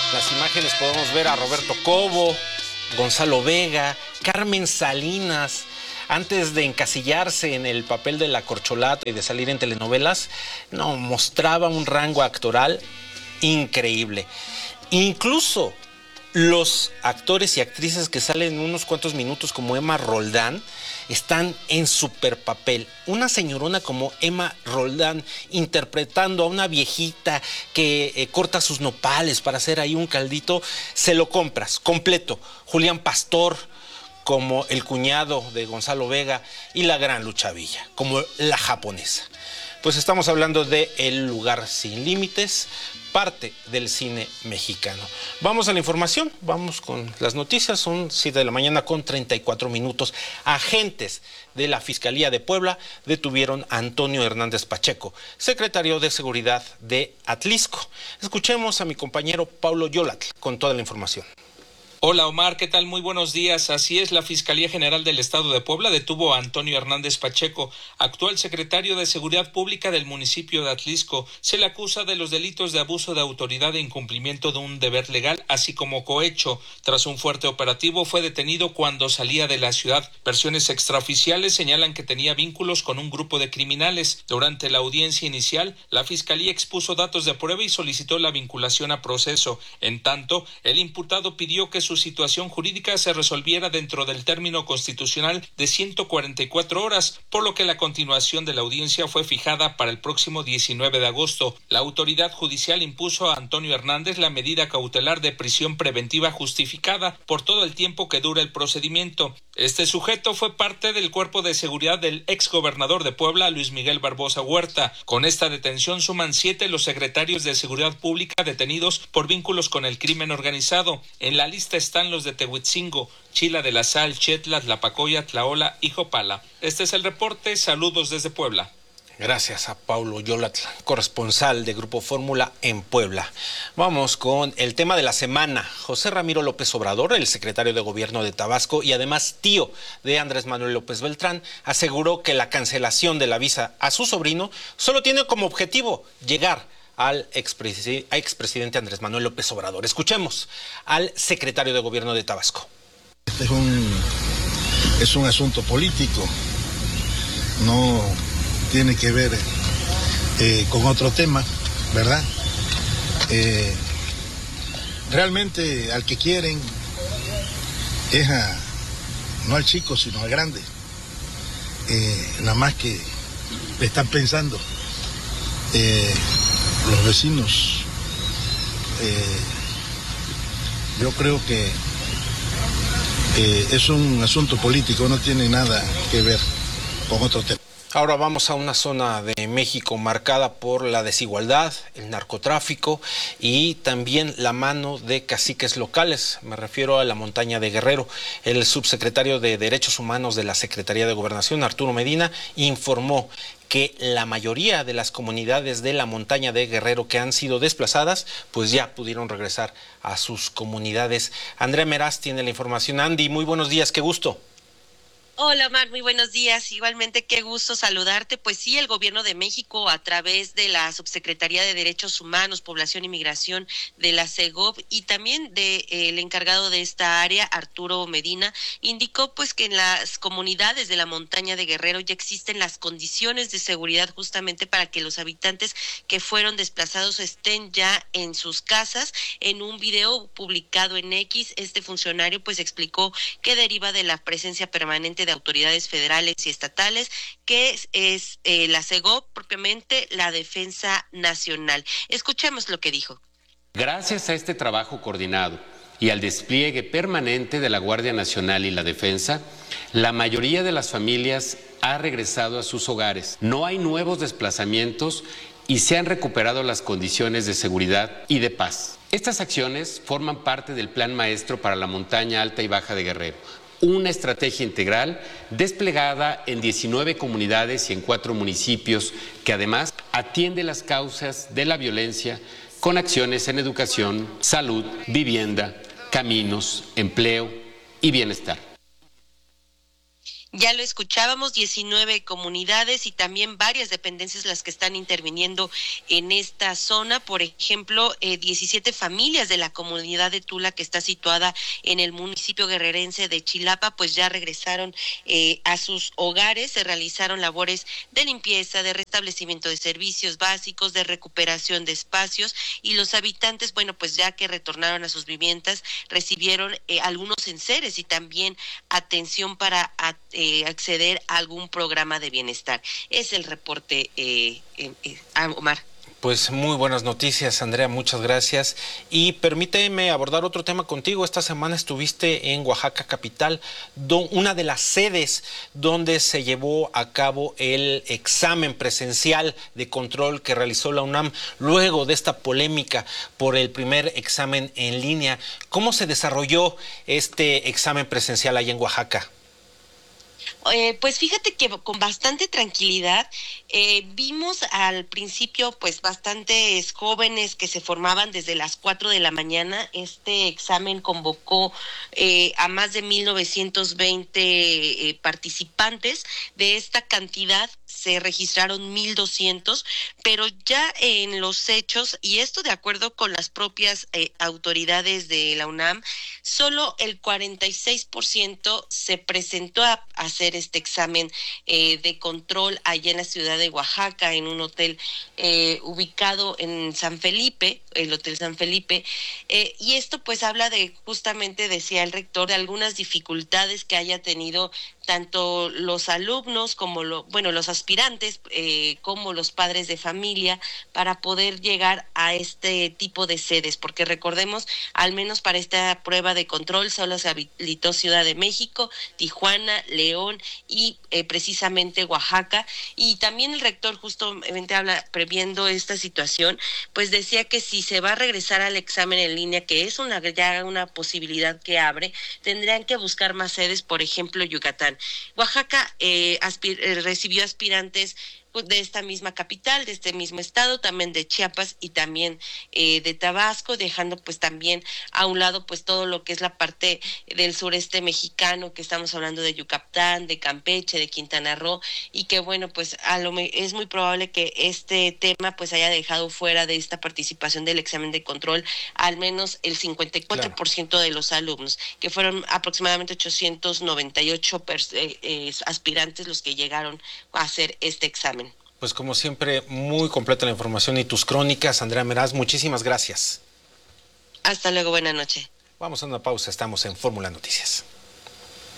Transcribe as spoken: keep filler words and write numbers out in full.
las imágenes podemos ver a Roberto Cobo, Gonzalo Vega, Carmen Salinas. Antes de encasillarse en el papel de la corcholata y de salir en telenovelas, no, mostraba un rango actoral increíble. Incluso los actores y actrices que salen unos cuantos minutos, como Emma Roldán, están en super papel. Una señorona como Emma Roldán interpretando a una viejita que eh, corta sus nopales para hacer ahí un caldito, se lo compras completo. Julián Pastor como el cuñado de Gonzalo Vega y la gran Lucha Villa como la japonesa. Pues estamos hablando de El lugar sin límites, parte del cine mexicano. Vamos a la información, vamos con las noticias. Son siete de la mañana con treinta y cuatro minutos. Agentes de la Fiscalía de Puebla detuvieron a Antonio Hernández Pacheco, secretario de Seguridad de Atlisco. Escuchemos a mi compañero Paulo Yolatl con toda la información. Hola Omar, ¿qué tal? Muy buenos días. Así es, la Fiscalía General del Estado de Puebla detuvo a Antonio Hernández Pacheco, actual secretario de Seguridad Pública del municipio de Atlisco. Se le acusa de los delitos de abuso de autoridad e incumplimiento de un deber legal, así como cohecho. Tras un fuerte operativo, fue detenido cuando salía de la ciudad. Versiones extraoficiales señalan que tenía vínculos con un grupo de criminales. Durante la audiencia inicial, la Fiscalía expuso datos de prueba y solicitó la vinculación a proceso. En tanto, el imputado pidió que su situación jurídica se resolviera dentro del término constitucional de ciento cuarenta y cuatro horas, por lo que la continuación de la audiencia fue fijada para el próximo diecinueve de agosto. La autoridad judicial impuso a Antonio Hernández la medida cautelar de prisión preventiva justificada por todo el tiempo que dura el procedimiento. Este sujeto fue parte del cuerpo de seguridad del exgobernador de Puebla, Luis Miguel Barbosa Huerta. Con esta detención suman siete los secretarios de Seguridad Pública detenidos por vínculos con el crimen organizado. En la lista están los de Tehuitzingo, Chila de la Sal, Chetla, Tlapacoya, Tlaola y Jopala. Este es el reporte. Saludos desde Puebla. Gracias a Paulo Yolatl, corresponsal de Grupo Fórmula en Puebla. Vamos con el tema de la semana. José Ramiro López Obrador, el secretario de Gobierno de Tabasco y además tío de Andrés Manuel López Beltrán, aseguró que la cancelación de la visa a su sobrino solo tiene como objetivo llegar al expresidente Andrés Manuel López Obrador. Escuchemos al secretario de Gobierno de Tabasco. Este es un, es un asunto político, no tiene que ver eh, con otro tema, ¿verdad? Eh, realmente al que quieren es a, no al chico, sino al grande. Eh, nada más que le están pensando eh, los vecinos. Eh, yo creo que eh, es un asunto político, no tiene nada que ver con otro tema. Ahora vamos a una zona de México marcada por la desigualdad, el narcotráfico y también la mano de caciques locales. Me refiero a la montaña de Guerrero. El subsecretario de Derechos Humanos de la Secretaría de Gobernación, Arturo Medina, informó que la mayoría de las comunidades de la montaña de Guerrero que han sido desplazadas, pues ya pudieron regresar a sus comunidades. Andrea Meraz tiene la información. Andy, muy buenos días, qué gusto. Hola, Omar, muy buenos días. Igualmente, qué gusto saludarte. Pues sí, el Gobierno de México, a través de la Subsecretaría de Derechos Humanos, Población y Migración de la SEGOV y también del de, encargado de esta área, Arturo Medina, indicó pues que en las comunidades de la montaña de Guerrero ya existen las condiciones de seguridad justamente para que los habitantes que fueron desplazados estén ya en sus casas. En un video publicado en X, este funcionario pues explicó que deriva de la presencia permanente de de autoridades federales y estatales, que es, es eh, la SEGOV, propiamente la Defensa Nacional. Escuchemos lo que dijo. Gracias a este trabajo coordinado y al despliegue permanente de la Guardia Nacional y la Defensa, la mayoría de las familias ha regresado a sus hogares. No hay nuevos desplazamientos y se han recuperado las condiciones de seguridad y de paz. Estas acciones forman parte del Plan Maestro para la Montaña Alta y Baja de Guerrero, una estrategia integral desplegada en diecinueve comunidades y en cuatro municipios que además atiende las causas de la violencia con acciones en educación, salud, vivienda, caminos, empleo y bienestar. Ya lo escuchábamos, diecinueve comunidades y también varias dependencias las que están interviniendo en esta zona. Por ejemplo, eh, diecisiete familias de la comunidad de Tula, que está situada en el municipio guerrerense de Chilapa, pues ya regresaron eh, a sus hogares. Se realizaron labores de limpieza, de restablecimiento de servicios básicos, de recuperación de espacios, y los habitantes, bueno, pues ya que retornaron a sus viviendas, recibieron eh, algunos enseres y también atención para a, eh, acceder a algún programa de bienestar. Es el reporte, eh, eh, eh, Omar. Pues muy buenas noticias, Andrea, muchas gracias. Y permíteme abordar otro tema contigo. Esta semana estuviste en Oaxaca capital, don, una de las sedes donde se llevó a cabo el examen presencial de control que realizó la UNAM luego de esta polémica por el primer examen en línea. ¿Cómo se desarrolló este examen presencial allá en Oaxaca? Eh, pues fíjate que con bastante tranquilidad. Eh, vimos al principio pues bastantes jóvenes que se formaban desde las cuatro de la mañana. Este examen convocó eh, a más de mil novecientos veinte eh, participantes. De esta cantidad se registraron mil doscientos, pero ya en los hechos, y esto de acuerdo con las propias eh, autoridades de la UNAM, solo el cuarenta y seis por ciento se presentó a hacer este examen eh, de control allá en la ciudad de Oaxaca, en un hotel eh, ubicado en San Felipe, el Hotel San Felipe, eh, y esto pues habla de, justamente decía el rector, de algunas dificultades que haya tenido tanto los alumnos como lo, bueno, los aspirantes, eh, como los padres de familia, para poder llegar a este tipo de sedes, porque recordemos, al menos para esta prueba de control solo se habilitó Ciudad de México, Tijuana, León y eh, precisamente Oaxaca. Y también el rector justamente habla, previendo esta situación, pues decía que si se va a regresar al examen en línea, que es una ya una posibilidad que abre, tendrían que buscar más sedes, por ejemplo Yucatán. Oaxaca eh, aspir, eh, recibió aspirantes de esta misma capital, de este mismo estado, también de Chiapas y también eh, de Tabasco, dejando pues también a un lado pues todo lo que es la parte del sureste mexicano, que estamos hablando de Yucatán, de Campeche, de Quintana Roo, y que bueno, pues a lo es muy probable que este tema pues haya dejado fuera de esta participación del examen de control al menos el cincuenta y cuatro por ciento claro. de los alumnos, que fueron aproximadamente ochocientos noventa y ocho eh, eh, aspirantes los que llegaron a hacer este examen. Pues como siempre, muy completa la información y tus crónicas, Andrea Meraz, muchísimas gracias. Hasta luego, buena noche. Vamos a una pausa, estamos en Fórmula Noticias.